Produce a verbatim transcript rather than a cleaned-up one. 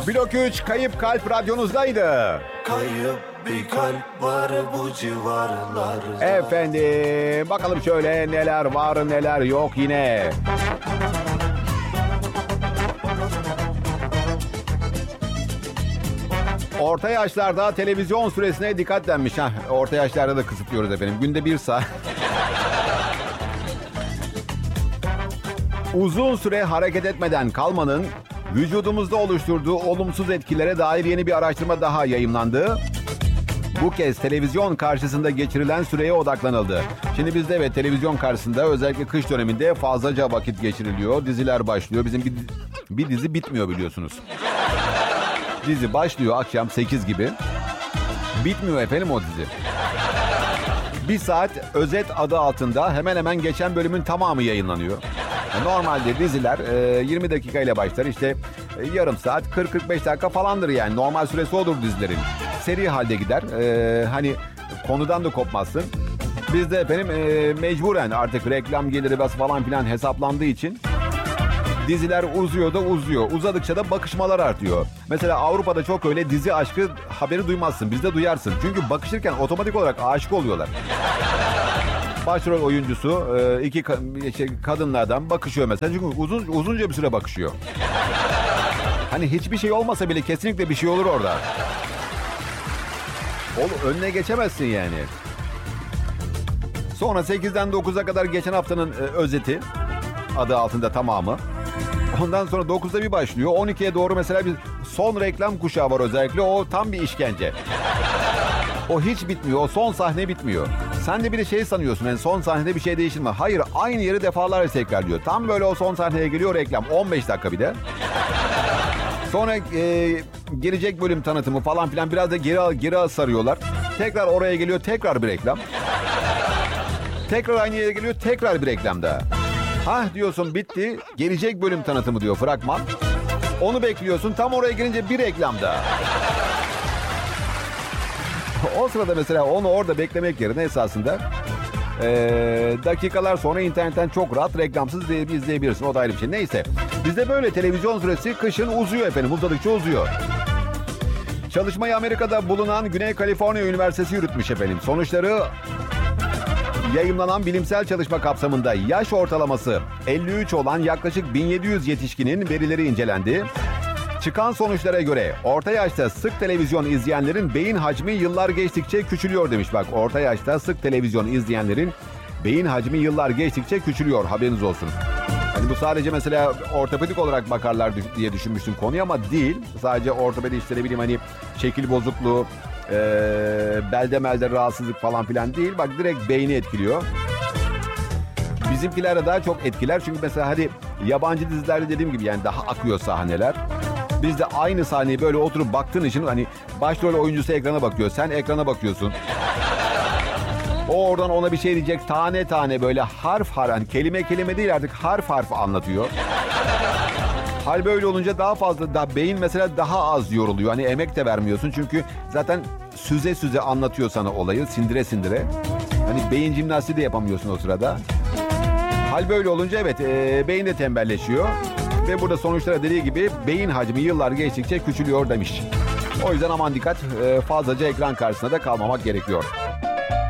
Blok üç Kayıp Kalp radyonuzdaydı. Kayıp bir kalp var bu civarlarda. Efendim bakalım şöyle neler var neler yok yine. Orta yaşlarda televizyon süresine dikkat denmiş. Heh, orta yaşlarda da kısıtlıyoruz efendim. Günde bir saat. Uzun süre hareket etmeden kalmanın vücudumuzda oluşturduğu olumsuz etkilere dair yeni bir araştırma daha yayımlandı. Bu kez televizyon karşısında geçirilen süreye odaklanıldı. Şimdi bizde evet televizyon karşısında özellikle kış döneminde fazlaca vakit geçiriliyor. Diziler başlıyor. Bizim bir, bir dizi bitmiyor biliyorsunuz. Dizi başlıyor akşam sekiz gibi. Bitmiyor efendim o dizi. Bir saat özet adı altında hemen hemen geçen bölümün tamamı yayınlanıyor. Normalde diziler yirmi dakika ile başlar. İşte yarım saat kırk kırk beş dakika falandır yani. Normal süresi odur dizilerin. Seri halde gider. Ee, hani konudan da kopmazsın. Bizde efendim e, mecburen artık reklam geliri bas falan filan hesaplandığı için diziler uzuyor da uzuyor. Uzadıkça da bakışmalar artıyor. Mesela Avrupa'da çok öyle dizi aşkı haberi duymazsın. Bizde duyarsın. Çünkü bakışırken otomatik olarak aşık oluyorlar. Başrol oyuncusu iki kadınlardan bakışıyor mesela. Çünkü uzun uzunca bir süre bakışıyor. Hani hiçbir şey olmasa bile kesinlikle bir şey olur orada. Oğlum önüne geçemezsin yani. Sonra sekizden dokuza kadar geçen haftanın özeti adı altında tamamı. Ondan sonra dokuzda bir başlıyor. on ikiye doğru mesela bir son reklam kuşağı var özellikle. O tam bir işkence. O hiç bitmiyor. O son sahne bitmiyor. Sen de bir de şey sanıyorsun. Yani son sahnede bir şey değişir mi? Hayır. Aynı yeri defalarca tekrarlıyor. Tam böyle o son sahneye geliyor reklam. on beş dakika bir de. Sonra e, gelecek bölüm tanıtımı falan filan biraz da geri, geri sarıyorlar. Tekrar oraya geliyor. Tekrar bir reklam. Tekrar aynı yere geliyor. Tekrar bir reklam daha. Hah diyorsun bitti. Gelecek bölüm tanıtımı diyor fragman. Onu bekliyorsun. Tam oraya gelince bir reklam daha. O sırada mesela onu orada beklemek yerine esasında ee, dakikalar sonra internetten çok rahat reklamsız izleyebilirsin. O da ayrı bir şey. Neyse. Bizde böyle televizyon süresi kışın uzuyor efendim. Uzadıkça uzuyor. Çalışmayı Amerika'da bulunan Güney Kaliforniya Üniversitesi yürütmüş efendim. Sonuçları yayımlanan bilimsel çalışma kapsamında yaş ortalaması elli üç olan yaklaşık bin yedi yüz yetişkinin verileri incelendi. Çıkan sonuçlara göre orta yaşta sık televizyon izleyenlerin beyin hacmi yıllar geçtikçe küçülüyor demiş. Bak orta yaşta sık televizyon izleyenlerin beyin hacmi yıllar geçtikçe küçülüyor, haberiniz olsun. Hani bu sadece mesela ortopedik olarak bakarlar diye düşünmüştüm konuyu ama değil. Sadece ortopedi işte ne bileyim hani şekil bozukluğu, ee, belde melde rahatsızlık falan filan değil. Bak direkt beyni etkiliyor. Bizimkiler de daha çok etkiler. Çünkü mesela hadi yabancı dizilerde dediğim gibi yani daha akıyor sahneler. Biz de aynı sahneyi böyle oturup baktığın için hani başrol oyuncusu ekrana bakıyor. Sen ekrana bakıyorsun. O oradan ona bir şey diyecek. Tane tane böyle harf harf. Hani kelime kelime değil artık harf harf anlatıyor. Hal böyle olunca daha fazla daha beyin mesela daha az yoruluyor. Hani emek de vermiyorsun. Çünkü zaten süze süze anlatıyor sana olayı. Sindire sindire. Hani beyin jimnastiği de yapamıyorsun o sırada. Hal böyle olunca evet e, beyin de tembelleşiyor. Ve burada sonuçlara dediği gibi beyin hacmi yıllar geçtikçe küçülüyor demiş. O yüzden aman dikkat, fazlaca ekran karşısında da kalmamak gerekiyor.